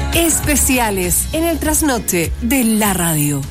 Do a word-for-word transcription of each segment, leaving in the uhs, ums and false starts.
Especiales en el trasnoche de la radio.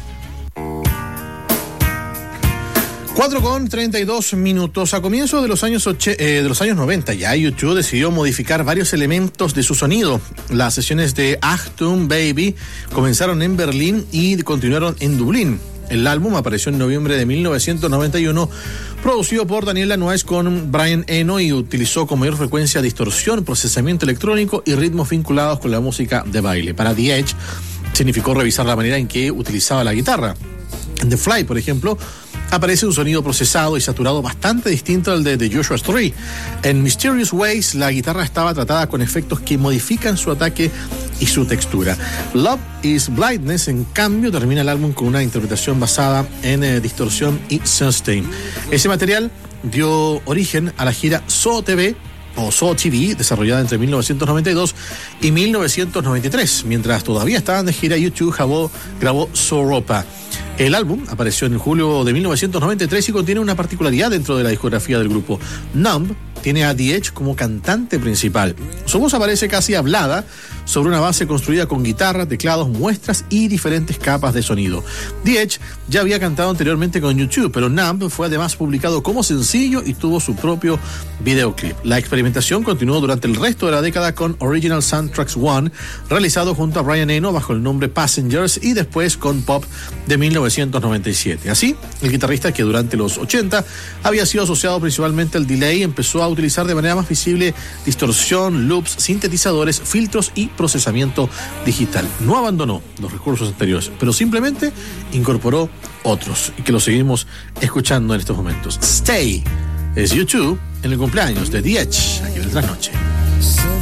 cuatro con treinta y dos minutos. A comienzos de los años oche, eh, de los años noventa ya YouTube decidió modificar varios elementos de su sonido. Las sesiones de Achtung Baby comenzaron en Berlín y continuaron en Dublín. El álbum apareció en noviembre de mil novecientos noventa y uno, producido por Daniel Lanois con Brian Eno, y utilizó con mayor frecuencia distorsión, procesamiento electrónico y ritmos vinculados con la música de baile. Para The Edge significó revisar la manera en que utilizaba la guitarra. En The Fly, por ejemplo, aparece un sonido procesado y saturado bastante distinto al de The Joshua Tree. En Mysterious Ways, la guitarra estaba tratada con efectos que modifican su ataque y su textura. Love is Blindness, en cambio, termina el álbum con una interpretación basada en eh, distorsión y sustain. Ese material dio origen a la gira So T V, o So T V, desarrollada entre mil novecientos noventa y dos y mil novecientos noventa y tres. Mientras todavía estaban de gira, YouTube grabó, grabó Soropa. El álbum apareció en julio de mil novecientos noventa y tres y contiene una particularidad dentro de la discografía del grupo. Numb tiene a The Edge como cantante principal. Su voz aparece casi hablada sobre una base construida con guitarra, teclados, muestras y diferentes capas de sonido. The Edge ya había cantado anteriormente con YouTube, pero Numb fue además publicado como sencillo y tuvo su propio videoclip. La experimentación continuó durante el resto de la década con Original Soundtracks One, realizado junto a Brian Eno bajo el nombre Passengers, y después con Pop de mil novecientos noventa y siete. Así, el guitarrista, que durante los ochenta había sido asociado principalmente al delay, empezó a utilizar de manera más visible distorsión, loops, sintetizadores, filtros y procesamiento digital. No abandonó los recursos anteriores, pero simplemente incorporó otros, y que lo seguimos escuchando en estos momentos. Stay es YouTube en el cumpleaños de The Edge, aquí en el Trasnoche.